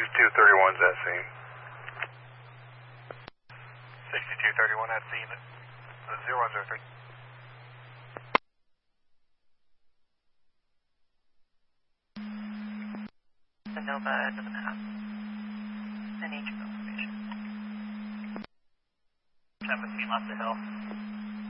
6231's at scene. 6231 at scene. 0103. The NOVA doesn't have any information. 17 left the hill.